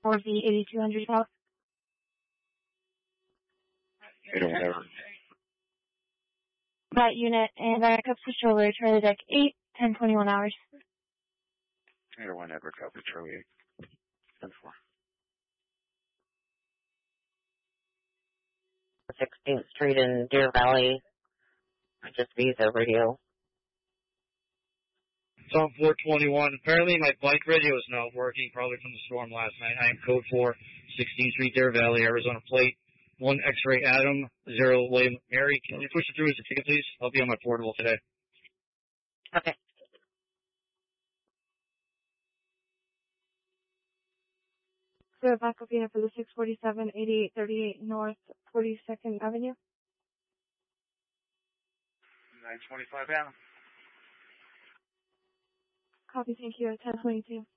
or the 8200 South. 801 That unit and backup switch over, Charlie Deck 8, 1021 hours. 801 Edward, copy, Charlie 8. 10-4. 16th Street in Deer Valley. Just Visa radio. Tom 421. Apparently my bike radio is not working, probably from the storm last night. I am code 4, 16th Street, Deer Valley, Arizona plate. 1 X-ray Adam, 0 William Mary. Can you push it through as a ticket, please? I'll be on my portable today. Okay. So backup unit for the 647, 8838 North 42nd Avenue. 925 Adam. Copy, thank you, 1022.